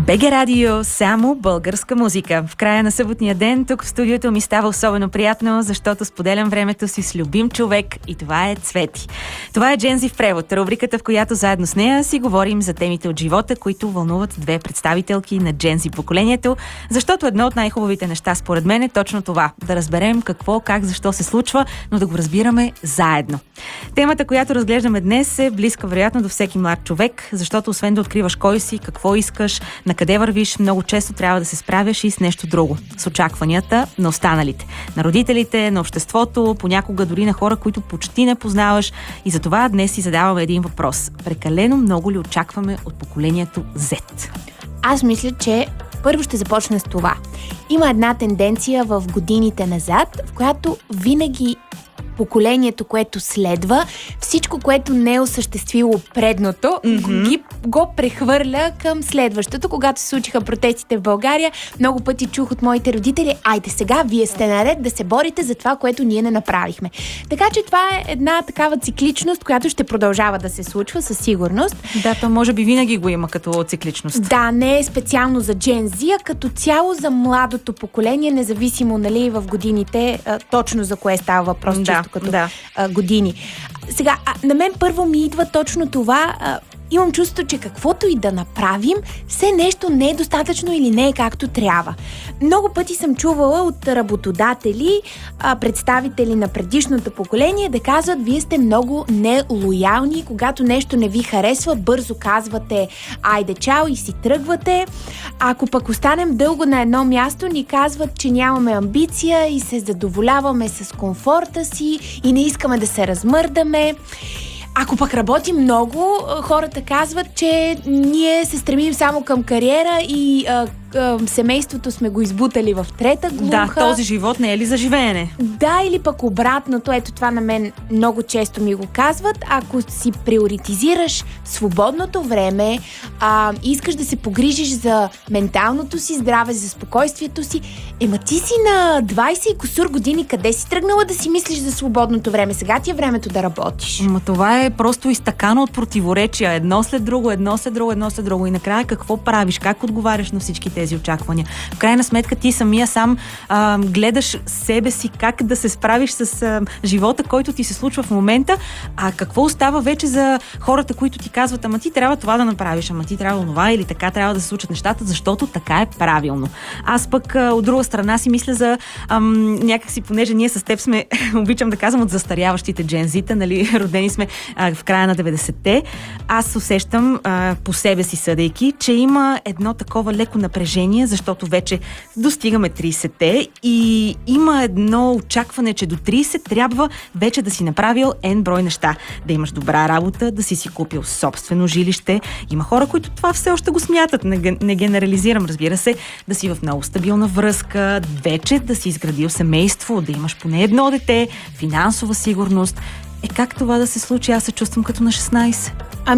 БГ Радио, само българска музика. В края на съботния ден тук в студиото ми става особено приятно, защото споделям времето си с любим човек и това е Цвети. Това е Джензи в превод, рубриката, в която заедно с нея си говорим за темите от живота, които вълнуват две представителки на Джензи поколението, защото едно от най-хубавите неща според мен е точно това – да разберем какво, как, защо се случва, но да го разбираме заедно. Темата, която разглеждаме днес е близка вероятно до всеки млад човек, защото освен да откриваш кой си, какво искаш, на къде вървиш, много често трябва да се справяш и с нещо друго. С очакванията на останалите. На родителите, на обществото, понякога дори на хора, които почти не познаваш. И затова днес си задаваме един въпрос. Прекалено много ли очакваме от поколението Z? Аз мисля, че първо ще започна с това. Има една тенденция в годините назад, в която винаги поколението, което следва, всичко, което не е осъществило предното, го прехвърля към следващото. Когато се случиха протестите в България, много пъти чух от моите родители: айде сега, вие сте наред да се борите за това, което ние не направихме. Така че това е една такава цикличност, която ще продължава да се случва със сигурност. Да, то може би винаги го има като цикличност. Да, не е специално за Gen Z, а като цяло за младото поколение, независимо, нали, в годините точно за кое става въпрос, чисто като години. Сега, на мен първо ми идва точно това. Имам чувство, че каквото и да направим, все нещо не е достатъчно или не е както трябва. Много пъти съм чувала от работодатели, представители на предишното поколение да казват: вие сте много нелоялни, когато нещо не ви харесва, бързо казвате айде чао и си тръгвате. Ако пък останем дълго на едно място, ни казват, че нямаме амбиция и се задоволяваме с комфорта си и не искаме да се размърдаме. Ако пък работим много, хората казват, че ние се стремим само към кариера и семейството сме го избутали в трета глуха. Да, този живот не е ли за живеене? Да, или пък обратното. Ето това на мен много често ми го казват. Ако си приоритизираш свободното време, искаш да се погрижиш за менталното си здраве, за спокойствието си, ти си на 20 и кусур години, къде си тръгнала да си мислиш за свободното време? Сега ти е времето да работиш. Това е просто изтъкано от противоречия. Едно след друго, едно след друго, едно след друго. И накрая какво правиш? Как отговаряш на всички тези очаквания? В крайна сметка ти самия сам гледаш себе си как да се справиш с живота, който ти се случва в момента, а какво остава вече за хората, които ти казват: ама ти трябва това да направиш, ама ти трябва това или така трябва да се случат нещата, защото така е правилно. Аз пък от друга страна си мисля за някакси, понеже ние с теб сме, обичам да казвам, от застаряващите джензита, нали, родени сме в края на 90-те, аз усещам по себе си съдейки, че има едно такова леко напрежение, защото вече достигаме 30-те и има едно очакване, че до 30 трябва вече да си направил N брой неща. Да имаш добра работа, да си купил собствено жилище. Има хора, които това все още го смятат. Не генерализирам, разбира се. Да си в много стабилна връзка, вече да си изградил семейство, да имаш поне едно дете, финансова сигурност. Как това да се случи? Аз се чувствам като на 16.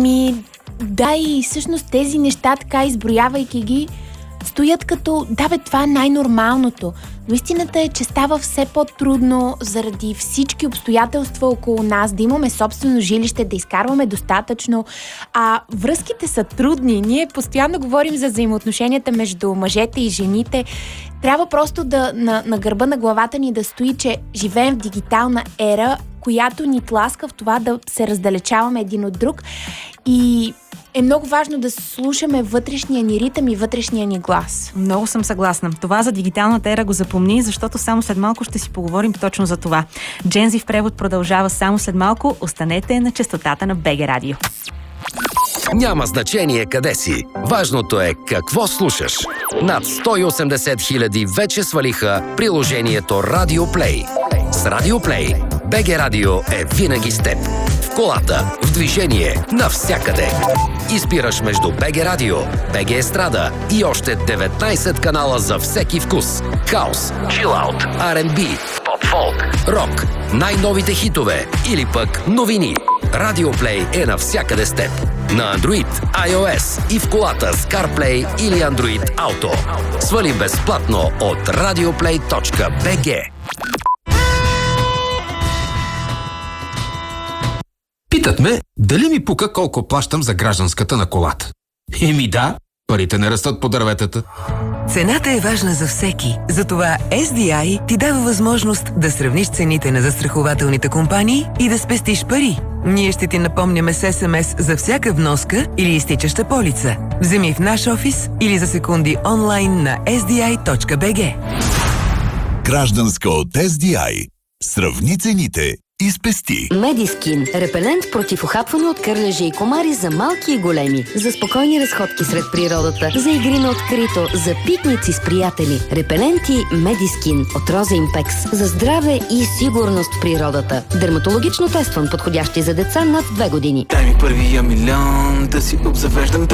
Да, и всъщност тези неща, така изброявайки ги, стоят като: това е най-нормалното. Но истината е, че става все по-трудно заради всички обстоятелства около нас, да имаме собствено жилище, да изкарваме достатъчно. Връзките са трудни. Ние постоянно говорим за взаимоотношенията между мъжете и жените. Трябва просто на гърба на главата ни да стои, че живеем в дигитална ера, която ни тласка в това да се раздалечаваме един от друг. И е много важно да слушаме вътрешния ни ритъм и вътрешния ни глас. Много съм съгласна. Това за дигиталната ера го запомни, защото само след малко ще си поговорим точно за това. Джензи в превод продължава само след малко. Останете на честотата на БГ Радио. Няма значение къде си. Важното е какво слушаш. Над 180 хиляди вече свалиха приложението Radio Play. С Radio Play БГ Радио е винаги с теб. В колата, в движение, навсякъде. Избираш между БГ Радио, БГ Естрада и още 19 канала за всеки вкус. Хаус, чилаут, R&B, поп-фолк, рок, най-новите хитове или пък новини. Radio Play е навсякъде с теб. На Android, iOS и в колата с CarPlay или Android Auto. Свали безплатно от radioplay.bg. Питат ме дали ми пука колко плащам за гражданската на колата. Да, Парите не растат по дърветата. Цената е важна за всеки. Затова SDI ти дава възможност да сравниш цените на застрахователните компании и да спестиш пари. Ние ще ти напомняме с SMS за всяка вноска или изтичаща полица. Вземи в наш офис или за секунди онлайн на sdi.bg. Гражданска от SDI. Сравни цените и спести. Медискин. Репелент против ухапване от кърлежи и комари за малки и големи. За спокойни разходки сред природата. За игри на открито. За пикници с приятели. Репеленти Медискин от Роза Импекс. За здраве и сигурност в природата. Дерматологично тестван, подходящи за деца над 2 години. Дай ми първия милион да си обзавеждам